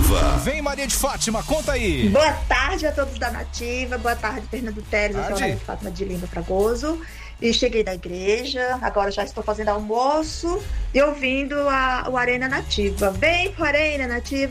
Nativa. Vem, Maria de Fátima, conta aí. Boa tarde a todos da Nativa, boa tarde, Fernando Teles, eu sou a Maria de Fátima de Lima Fragoso. E cheguei da igreja, agora já estou fazendo almoço e ouvindo o Arena Nativa. Vem pro Arena Nativa,